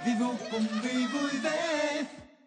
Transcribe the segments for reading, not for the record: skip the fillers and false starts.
vì vô cùng vì vui vẻ.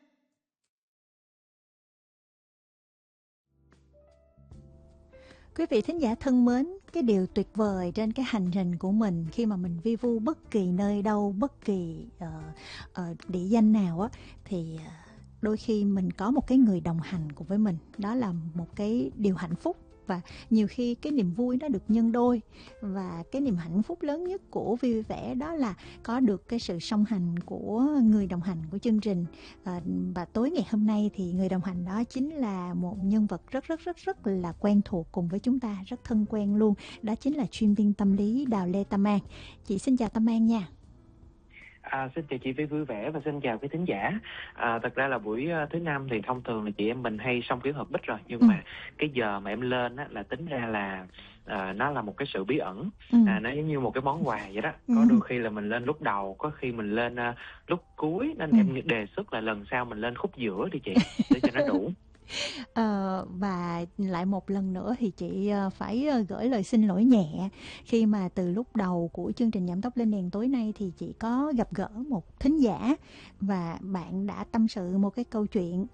Quý vị thính giả thân mến, cái điều tuyệt vời trên cái hành trình của mình khi mà mình vi vu bất kỳ nơi đâu, bất kỳ địa danh nào á, thì đôi khi mình có một cái người đồng hành cùng với mình. Đó là một cái điều hạnh phúc. Và nhiều khi cái niềm vui nó được nhân đôi. Và cái niềm hạnh phúc lớn nhất của vui vẻ đó là có được cái sự song hành của người đồng hành của chương trình. Và tối ngày hôm nay thì người đồng hành đó chính là một nhân vật rất là quen thuộc cùng với chúng ta, rất thân quen luôn. Đó chính là chuyên viên tâm lý Đào Lê Tâm An. Chị xin chào Tâm An nha. Xin chào chị Vi vui vẻ và xin chào quý thính giả. Thật ra là buổi thứ năm thì thông thường là chị em mình hay xong kiểu họp bích rồi, nhưng mà cái giờ mà em lên á, là tính ra là nó là một cái sự bí ẩn. Nó giống như một cái món quà vậy đó. Có đôi khi là mình lên lúc đầu, có khi mình lên lúc cuối, nên em đề xuất là lần sau mình lên khúc giữa đi chị, để cho nó đủ. Và lại một lần nữa thì chị phải gửi lời xin lỗi nhẹ khi mà từ lúc đầu của chương trình Nhuộm Tóc Lên Đèn tối nay thì chị có gặp gỡ một thính giả và bạn đã tâm sự một cái câu chuyện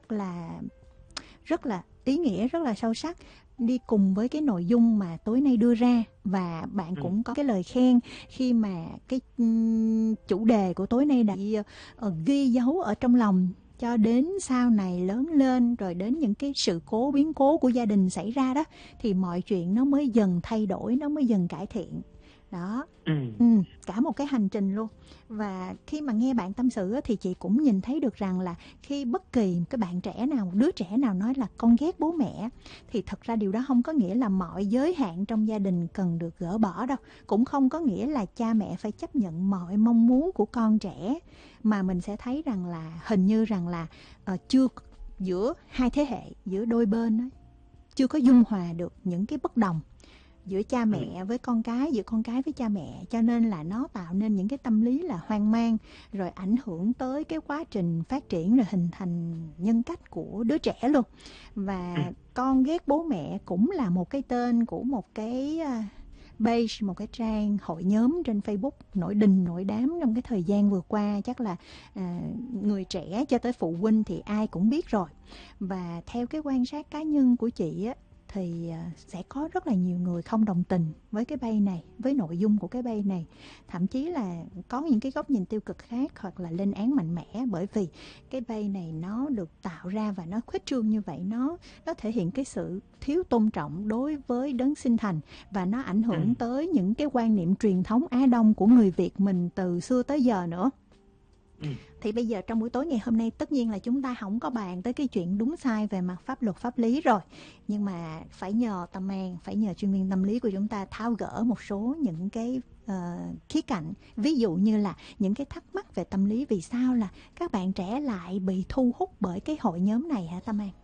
rất là ý nghĩa, rất là sâu sắc đi cùng với cái nội dung mà tối nay đưa ra. Và bạn cũng có cái lời khen khi mà cái chủ đề của tối nay đã ghi dấu ở trong lòng cho đến sau này lớn lên, rồi đến những cái sự cố biến cố của gia đình xảy ra đó, thì mọi chuyện nó mới dần thay đổi, nó mới dần cải thiện đó. Cả một cái hành trình luôn. Và khi mà nghe bạn tâm sự thì chị cũng nhìn thấy được rằng là khi bất kỳ một cái bạn trẻ nào, một đứa trẻ nào nói là con ghét bố mẹ, thì thật ra điều đó không có nghĩa là mọi giới hạn trong gia đình cần được gỡ bỏ đâu, cũng không có nghĩa là cha mẹ phải chấp nhận mọi mong muốn của con trẻ, mà mình sẽ thấy rằng là hình như rằng là chưa, giữa hai thế hệ, giữa đôi bên đó, chưa có dung hòa được những cái bất đồng giữa cha mẹ với con cái, giữa con cái với cha mẹ, cho nên là nó tạo nên những cái tâm lý là hoang mang, rồi ảnh hưởng tới cái quá trình phát triển rồi hình thành nhân cách của đứa trẻ luôn. Và con ghét bố mẹ cũng là một cái tên của một cái page, một cái trang hội nhóm trên Facebook nổi đình nổi đám trong cái thời gian vừa qua. Chắc là người trẻ cho tới phụ huynh thì ai cũng biết rồi. Và theo cái quan sát cá nhân của chị á, thì sẽ có rất là nhiều người không đồng tình với cái bay này, với nội dung của cái bay này, thậm chí là có những cái góc nhìn tiêu cực khác, hoặc là lên án mạnh mẽ, bởi vì cái bay này nó được tạo ra và nó khuếch trương như vậy, nó thể hiện cái sự thiếu tôn trọng đối với đấng sinh thành, và nó ảnh hưởng tới những cái quan niệm truyền thống Á Đông của người Việt mình từ xưa tới giờ nữa. Thì bây giờ trong buổi tối ngày hôm nay, tất nhiên là chúng ta không có bàn tới cái chuyện đúng sai về mặt pháp luật pháp lý rồi, nhưng mà phải nhờ Tâm An, phải nhờ chuyên viên tâm lý của chúng ta tháo gỡ một số những cái khía cạnh, ví dụ như là những cái thắc mắc về tâm lý, vì sao là các bạn trẻ lại bị thu hút bởi cái hội nhóm này hả Tâm An?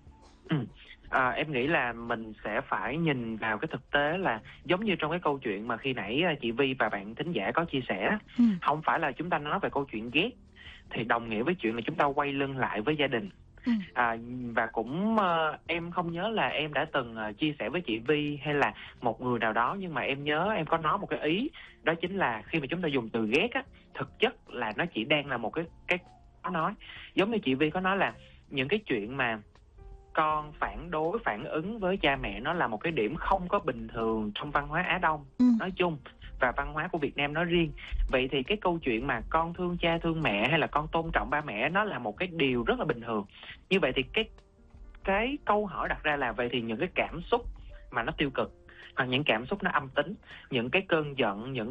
Em nghĩ là mình sẽ phải nhìn vào cái thực tế, là giống như trong cái câu chuyện mà khi nãy chị Vi và bạn thính giả có chia sẻ, không phải là chúng ta nói về câu chuyện ghét thì đồng nghĩa với chuyện là chúng ta quay lưng lại với gia đình. Và cũng em không nhớ là em đã từng chia sẻ với chị Vi hay là một người nào đó, nhưng mà em nhớ em có nói một cái ý, đó chính là khi mà chúng ta dùng từ ghét á, thực chất là nó chỉ đang là một cái có nói, giống như chị Vi có nói là những cái chuyện mà con phản ứng với cha mẹ, nó là một cái điểm không có bình thường trong văn hóa Á Đông nói chung và văn hóa của Việt Nam nói riêng. Vậy thì cái câu chuyện mà con thương cha thương mẹ hay là con tôn trọng ba mẹ, nó là một cái điều rất là bình thường. Như vậy thì cái câu hỏi đặt ra là vậy thì những cái cảm xúc mà nó tiêu cực, hoặc những cảm xúc nó âm tính, những cái cơn giận, những